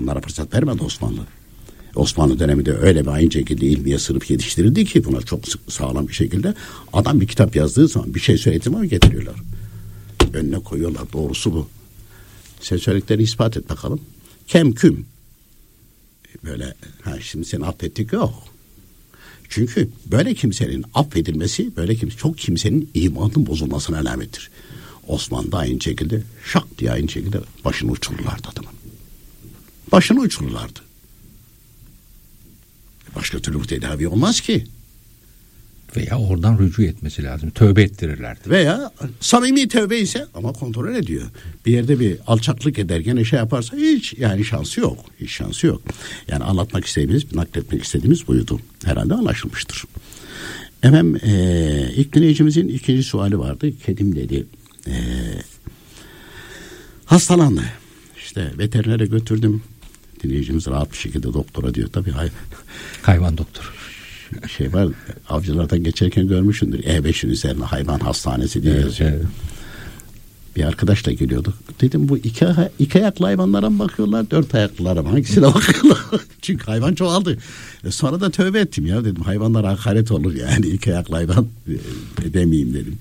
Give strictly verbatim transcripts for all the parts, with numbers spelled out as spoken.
onlara fırsat vermedi Osmanlı. Osmanlı döneminde öyle bir aynı şekilde ilmiye sınıf yetiştirildi ki buna çok sağlam bir şekilde adam bir kitap yazdığı zaman bir şey söylediği zaman getiriyorlar. Önüne koyuyorlar. Doğrusu bu. Sen söylediklerini ispat et bakalım. Kemküm. Böyle ha şimdi seni affettik yok. Çünkü böyle kimsenin affedilmesi böyle kimse çok kimsenin imanının bozulmasına alamettir. Osmanlı da aynı şekilde şak diye aynı şekilde başını uçururlardı adamın. Başını uçururlardı. Başka türlü bu tedavi olmaz ki. Veya oradan rücu etmesi lazım. Tövbe ettirirlerdi. Veya samimi tövbe ise ama kontrol ediyor. Bir yerde bir alçaklık eder gene şey yaparsa hiç yani şansı yok. Hiç şansı yok. Yani anlatmak istediğimiz, nakletmek istediğimiz buydu. Herhalde anlaşılmıştır. Efendim e, ilk dinleyicimizin ikinci suali vardı. Kedim dedi. E, hastalandı. İşte veterinere götürdüm. Dinleyicimiz rahat bir şekilde doktora diyor. Tabii hay- hayvan doktoru. Şey var, avcılardan geçerken görmüşsündür. E beşin üzerine hayvan hastanesi diye evet, yazıyor. Evet. Bir arkadaşla geliyorduk. Dedim bu iki, iki ayaklı hayvanlara mı bakıyorlar, dört ayaklılara mı? Hangisine bakıyorlar? Çünkü hayvan çoğaldı. E sonra da tövbe ettim ya. Dedim hayvanlara hakaret olur yani. İki ayaklı hayvan e, demeyeyim dedim.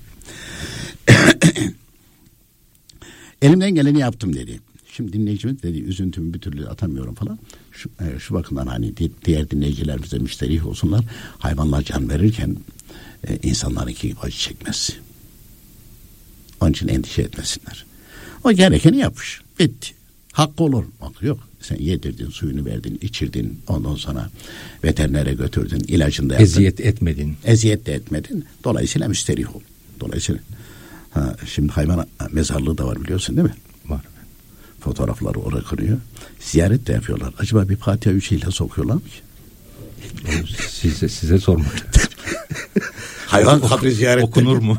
Elimden geleni yaptım dedi. Şimdi dinleyicimiz dedi üzüntümü bir türlü atamıyorum falan. Şu, e, şu bakımdan hani diğer dinleyicilerimize müsterih olsunlar. Hayvanlar can verirken e, insanlarınki gibi acı çekmez. Onun için endişe etmesinler. O gerekeni yapmış. Bitti. Hakkı olur. Yok. Sen yedirdin, suyunu verdin, içirdin. Ondan sonra veterinere götürdün. İlacını da yaptın. Eziyet etmedin. Eziyet de etmedin. Dolayısıyla müsterih ol. Dolayısıyla ha, şimdi hayvan mezarlığı da var biliyorsun değil mi? Var. Fotoğrafları oraya konuyor. Ziyaret de yapıyorlar. Acaba bir Fatiha üç ile sokuyorlar mı ki? Size, size sormak. Hayvan kabri ziyareti. Okunur mu?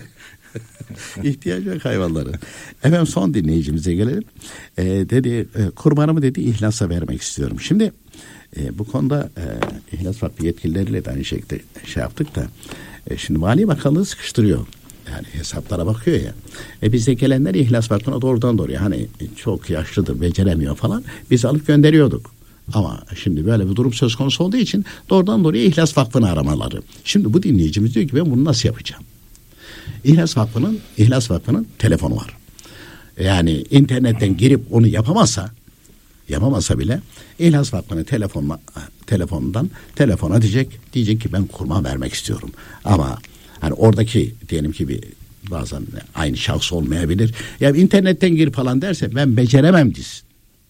İhtiyacı yok hayvanların. Efendim son dinleyicimize gelelim. Ee, dedi e, kurbanımı dedi ihlasa vermek istiyorum. Şimdi e, bu konuda e, İhlas Vakfı yetkilileriyle de aynı şekilde şey yaptık da e, şimdi Mali Bakanlığı sıkıştırıyor. Yani hesaplara bakıyor ya. E bizde gelenler İhlas Vakfı'na doğrudan doğruya hani çok yaşlıdır, beceremiyor falan. Biz alıp gönderiyorduk. Ama şimdi böyle bir durum söz konusu olduğu için doğrudan doğruya İhlas Vakfı'nı aramaları. Şimdi bu dinleyicimiz diyor ki ben bunu nasıl yapacağım? İhlas Vakfı'nın İhlas Vakfı'nın telefonu var. Yani internetten girip onu yapamazsa yapamazsa bile İhlas Vakfı'nın telefonuna, telefonundan telefona diyecek diyecek ki ben kurban vermek istiyorum. Ama hani oradaki diyelim ki bir bazen aynı şahıs olmayabilir. Ya internetten gir falan derse ben beceremem desin.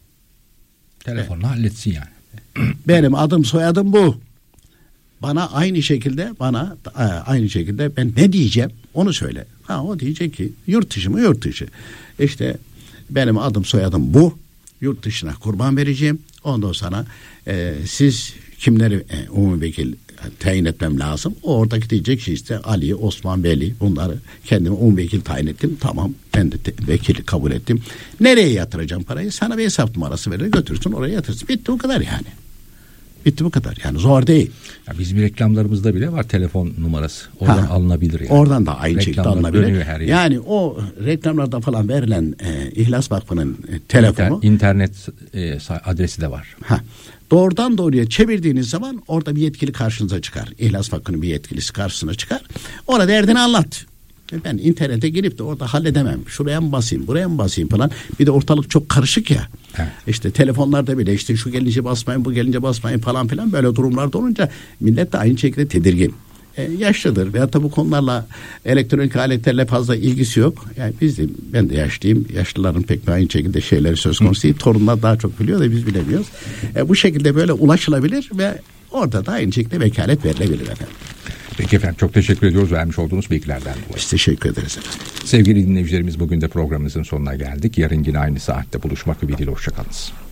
Telefonla evet. Halletsin yani. Benim adım soyadım bu. Bana aynı şekilde bana aynı şekilde ben ne diyeceğim onu söyle. Ha o diyecek ki yurt dışı mı yurt dışı. İşte benim adım soyadım bu. Yurt dışına kurban vereceğim. Ondan sonra e, siz kimleri e, umumi vekil tayin etmem lazım. Oradaki diyecek ki işte Ali, Osman, Veli bunları kendime umumi vekil tayin ettim. Tamam ben de te- vekili kabul ettim. Nereye yatıracağım parayı? Sana bir hesap numarası verir götürsün oraya yatırsın. Bitti o kadar yani. Bitti bu kadar. Yani zor değil. Ya bizim reklamlarımızda bile var telefon numarası. Oradan ha, alınabilir yani. Oradan da aynı şekilde alınabilir. Yani o reklamlarda falan verilen e, İhlas Vakfı'nın e, telefonu. İnter, internet e, adresi de var. Ha, doğrudan doğruya çevirdiğiniz zaman orada bir yetkili karşınıza çıkar. İhlas Vakfı'nın bir yetkilisi karşısına çıkar. Orada derdini anlat. Ben internete girip de orada halledemem. Şuraya mı basayım, buraya mı basayım falan. Bir de ortalık çok karışık ya. Evet. İşte telefonlarda bile işte şu gelince basmayın, bu gelince basmayın falan filan böyle durumlarda olunca millet de aynı şekilde tedirgin. E, yaşlıdır veyahut da bu konularla elektronik aletlerle fazla ilgisi yok. Yani biz de, ben de yaşlıyım. Yaşlıların pek aynı şekilde şeyleri söz konusu değil. Torunlar daha çok biliyor da biz bilemiyoruz. E, bu şekilde böyle ulaşılabilir ve orada da aynı şekilde vekalet verilebilir efendim. Peki efendim çok teşekkür ediyoruz vermiş olduğunuz bilgilerden dolayı. Biz teşekkür ederiz efendim. Sevgili dinleyicilerimiz bugün de programımızın sonuna geldik. Yarın yine aynı saatte buluşmak ümidiyle hoşçakalınız.